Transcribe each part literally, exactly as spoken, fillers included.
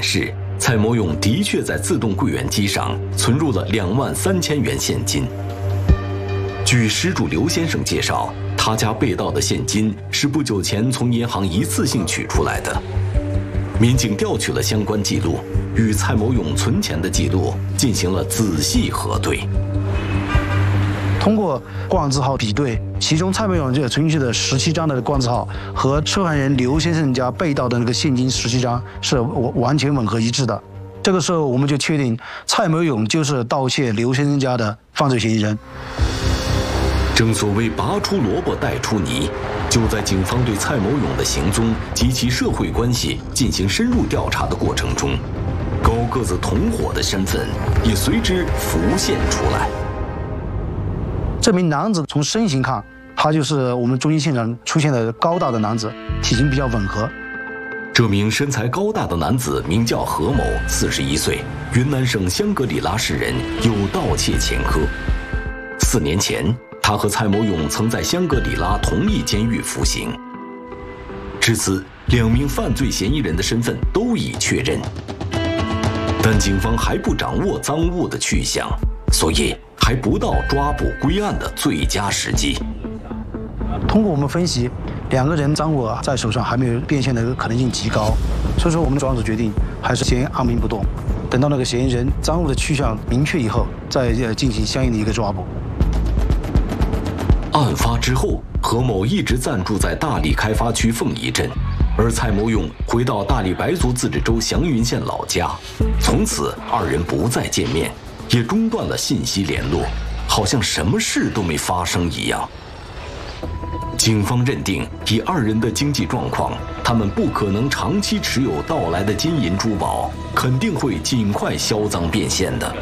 显示，蔡某勇的确在自动柜员机上存入了两万三千元现金。据失主刘先生介绍，他家被盗的现金是不久前从银行一次性取出来的。民警调取了相关记录，与蔡某勇存钱的记录进行了仔细核对。 通过冠字号比对，其中蔡某勇这个存进去的十七张的冠字号和受害人刘先生家被盗的那个现金十七张是完全吻合一致的。这个时候，我们就确定蔡某勇就是盗窃刘先生家的犯罪嫌疑人。 正所谓拔出萝卜带出泥，就在警方对蔡某勇的行踪及其社会关系进行深入调查的过程中，高个子同伙的身份也随之浮现出来。 这名男子从身形看，他就是我们中心现场出现的高大的男子，体型比较吻合。 这名身材高大的男子名叫何某，四十一岁，云南省香格里拉市人，有盗窃前科。四年前，他和蔡某勇曾在香格里拉同一监狱服刑。至此，两名犯罪嫌疑人的身份都已确认，但警方还不掌握赃物的去向，所以还不到抓捕归案的最佳时机。 通过我们分析，两个人赃物在手上还没有变现的可能性极高，所以说我们专案组决定还是先按兵不动，等到那个嫌疑人赃物的去向明确以后，再进行相应的一个抓捕。 案发之后，何某一直暂住在大理开发区凤仪镇，而蔡某勇回到大理白族自治州祥云县老家，从此二人不再见面，也中断了信息联络，好像什么事都没发生一样。警方认定，以二人的经济状况，他们不可能长期持有盗来的金银珠宝，肯定会尽快销赃变现的。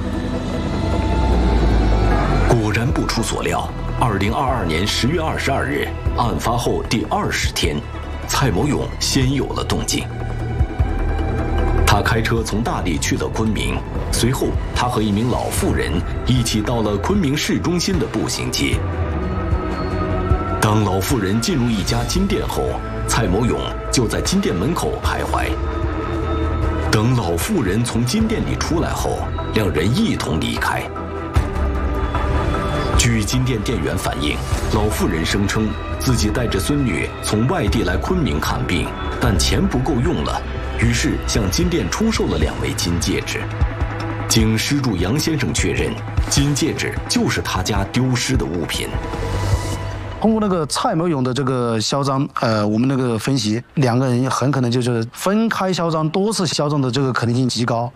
果然不出所料，二零二二年十月二十二日，案发后第二十天，蔡某勇先有了动静。他开车从大理去了昆明，随后他和一名老妇人一起到了昆明市中心的步行街。当老妇人进入一家金店后，蔡某勇就在金店门口徘徊。等老妇人从金店里出来后，两人一同离开。据金店店员反映，老妇人声称自己带着孙女从外地来昆明看病，但钱不够用了，于是向金店出售了两枚金戒指。经失主杨先生确认，金戒指就是他家丢失的物品。 通过那个蔡某勇的这个销赃，呃，我们那个分析，两个人很可能就是分开销赃，多次销赃的这个可能性极高。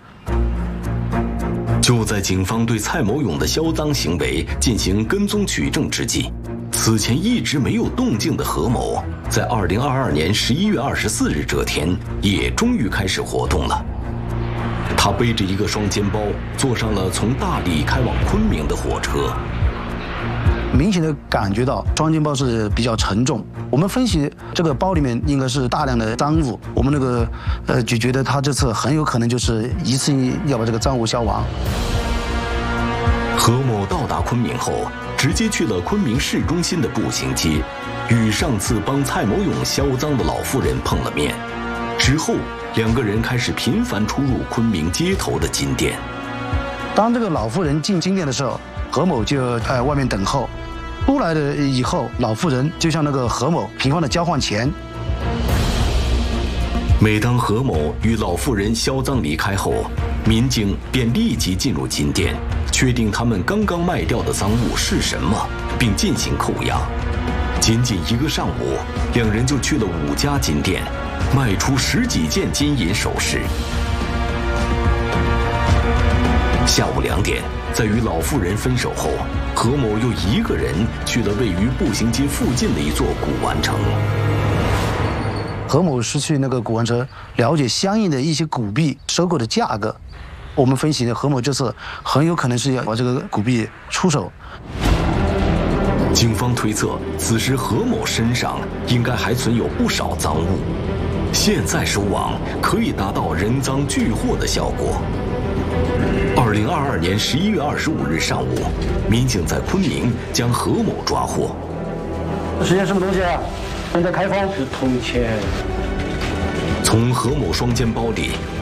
就在警方对蔡某勇的销赃行为进行跟踪取证之际，此前一直没有动静的何某，在二零二二年十一月二十四日这天，也终于开始活动了。他背着一个双肩包，坐上了从大理开往昆明的火车。 明显的感觉到双肩包是比较沉重，我们分析这个包里面应该是大量的赃物，我们那个呃就觉得他这次很有可能就是一次要把这个赃物销完。 何某到达昆明后，直接去了昆明市中心的步行街，与上次帮蔡某勇销赃的老妇人碰了面。之后，两个人开始频繁出入昆明街头的金店。 当这个老妇人进金店的时候，何某就在外面等候。出来的以后，老妇人就向那个何某频繁的交换钱。 每当何某与老妇人销赃离开后，民警便立即进入金店，确定他们刚刚卖掉的赃物是什么，并进行扣押。仅仅一个上午，两人就去了五家金店，卖出十几件金银首饰。下午两点，在与老妇人分手后，何某又一个人去了位于步行街附近的一座古玩城。 何某是去那个古玩城了解相应的一些古币收购的价格。我们分析呢，何某这次很有可能是要把这个古币出手。 警方推测，此时何某身上应该还存有不少赃物，现在收网可以达到人赃俱获的效果。二零二二年十一月二十五日上午，民警在昆明将何某抓获。 这是件什么东西啊？现在开封是铜钱。 从何某双肩包里，